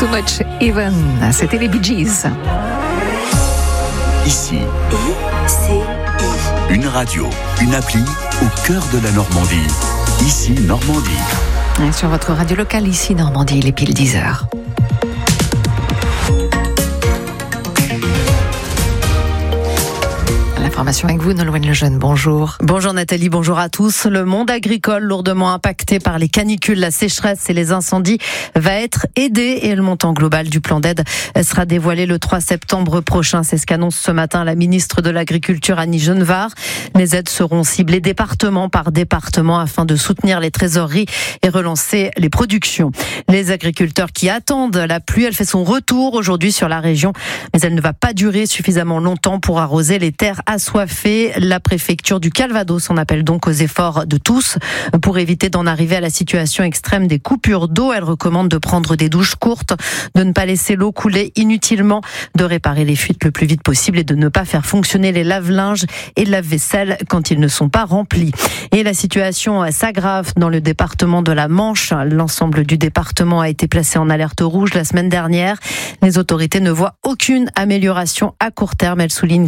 Too Much Even, c'était les Bee Gees. Ici, une radio, une appli au cœur de la Normandie. Ici, Normandie. Et sur votre radio locale, ici, Normandie, il est pile 10h. L'information avec vous, Nolwenn Lejeune, bonjour. Bonjour Nathalie, bonjour à tous. Le monde agricole lourdement impacté par les canicules, la sécheresse et les incendies va être aidé et le montant global du plan d'aide sera dévoilé le 3 septembre prochain. C'est ce qu'annonce ce matin la ministre de l'Agriculture Annie Genevard. Les aides seront ciblées département par département afin de soutenir les trésoreries et relancer les productions. Les agriculteurs qui attendent la pluie, elle fait son retour aujourd'hui sur la région, mais elle ne va pas durer suffisamment longtemps pour arroser les terres assoiffées. La préfecture du Calvados en appelle donc aux efforts de tous pour éviter d'en arriver à la situation extrême des coupures d'eau. Elle recommande de prendre des douches courtes, de ne pas laisser l'eau couler inutilement, de réparer les fuites le plus vite possible et de ne pas faire fonctionner les lave-linges et lave-vaisselle quand ils ne sont pas remplis. Et la situation s'aggrave dans le département de la Manche. L'ensemble du département a été placé en alerte rouge la semaine dernière. Les autorités ne voient aucune amélioration à court terme. Elles soulignent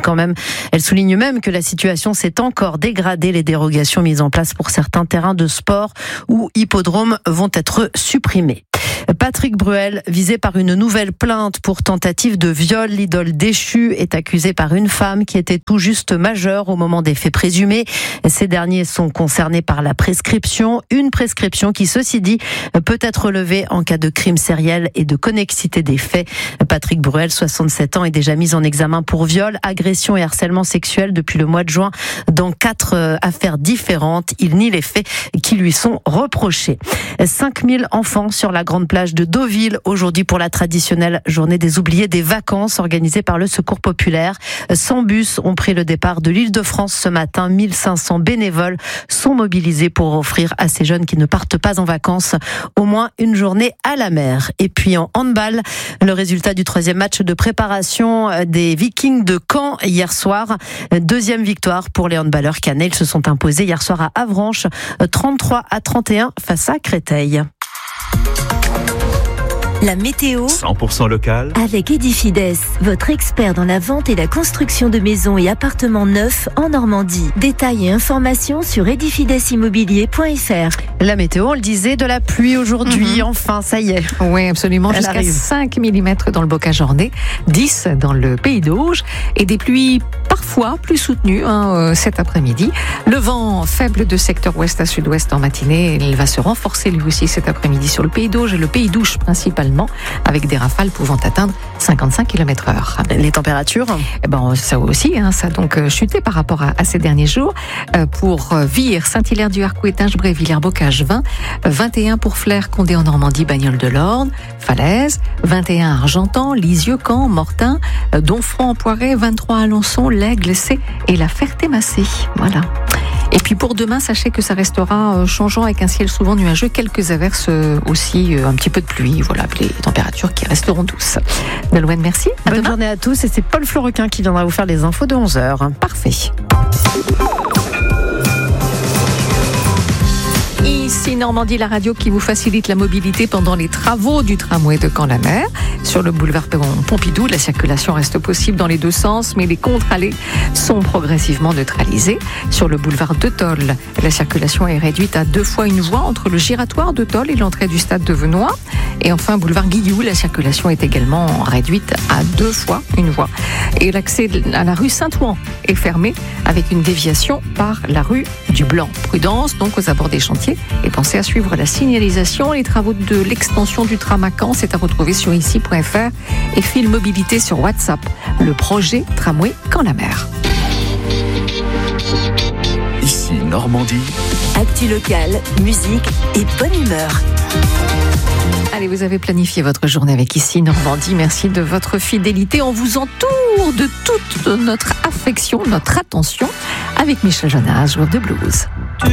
même que la situation s'est encore dégradée. Les dérogations mises en place pour certains terrains de sport ou hippodromes vont être supprimées. Patrick Bruel, visé par une nouvelle plainte pour tentative de viol, l'idole déchu est accusé par une femme qui était tout juste majeure au moment des faits présumés. Ces derniers sont concernés par la prescription, une prescription qui, ceci dit, peut être levée en cas de crime sériel et de connexité des faits. Patrick Bruel, 67 ans, est déjà mis en examen pour viol, agression et harcèlement sexuel depuis le mois de juin dans 4 affaires différentes. Il nie les faits qui lui sont reprochés. 5000 enfants sur la grande plage de Deauville aujourd'hui pour la traditionnelle journée des oubliés des vacances organisée par le Secours populaire. 100 bus ont pris le départ de l'Île-de-France ce matin. 1500 bénévoles sont mobilisés pour offrir à ces jeunes qui ne partent pas en vacances au moins une journée à la mer. Et puis en handball, le résultat du 3e match de préparation des Vikings de Caen hier soir. 2e victoire pour les handballeurs caennais. Ils se sont imposés hier soir à Avranches 33-31 face à Créteil. La météo 100% local avec Edifides, votre expert dans la vente et la construction de maisons et appartements neufs en Normandie. Détails et informations sur edifidesimmobilier.fr. La météo, on le disait, de la pluie aujourd'hui, enfin, ça y est. Oui, absolument, Elle jusqu'à arrive. 5 mm dans le Bocage-Ornay, 10 dans le Pays d'Auge et des pluies parfois plus soutenues cet après-midi. Le vent faible de secteur ouest à sud-ouest en matinée, il va se renforcer lui aussi cet après-midi sur le Pays d'Auge et le Pays d'Ouche principalement, avec des rafales pouvant atteindre 55 km/h. Les températures? Ça aussi, ça a donc chuté par rapport à ces derniers jours. Pour Vire, Saint-Hilaire-du-Harcouët, Étinges-Bray, Villers-Bocage, 20, 21 pour Flers, Condé en Normandie, Bagnoles-de-l'Orne, Falaise, 21 à Argentan, Lisieux, Caen, Mortain, Domfront-en-Poiré, 23 à Alençon, l'Aigle, C et la Ferté-Massé. Voilà. Et puis pour demain, sachez que ça restera changeant avec un ciel souvent nuageux, quelques averses aussi, un petit peu de pluie. Voilà, les températures qui resteront douces. Nolwenn, merci. Bonne journée à tous et c'est Paul Florequin qui viendra vous faire les infos de 11h. Parfait. Ici Normandie, la radio qui vous facilite la mobilité pendant les travaux du tramway de Caen-la-Mer. Sur le boulevard Pompidou, la circulation reste possible dans les deux sens, mais les contre-allées sont progressivement neutralisées. Sur le boulevard de Tôle, la circulation est réduite à 2 fois une voie entre le giratoire de Tôle et l'entrée du stade de Venoy. Et enfin, boulevard Guilloux, la circulation est également réduite à 2 fois une voie. Et l'accès à la rue Saint-Ouen est fermé avec une déviation par la rue du Blanc. Prudence donc aux abords des chantiers et pensez à suivre la signalisation. Les travaux de l'extension du tram à Caen, c'est à retrouver sur ici.fr et Fil Mobilité sur WhatsApp. Le projet Tramway Caen-la-Mer. Ici, Normandie. Actu locale, musique et bonne humeur. Allez, vous avez planifié votre journée avec Ici Normandie. Merci de votre fidélité. On vous entoure de toute notre affection, notre attention avec Michel Jonas, joueur de blues.